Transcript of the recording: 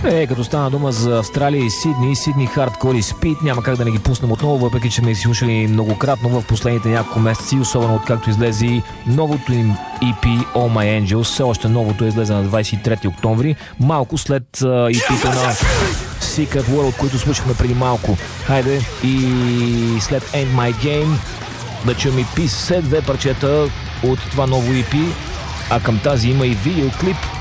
Като стана дума за Австралия и Сидни Hardcore и Speed, няма как да не ги пуснем отново, въпреки че ме слушали многократно в последните няколко месеци, особено откакто излезе новото им EP All My Angels. Все още новото излезе на 23 октомври, малко след EP-то на Secret World, които слушахме преди малко. Хайде, и след End My Game да чуем EP, след две парчета от това ново EP, а към тази има и видеоклип.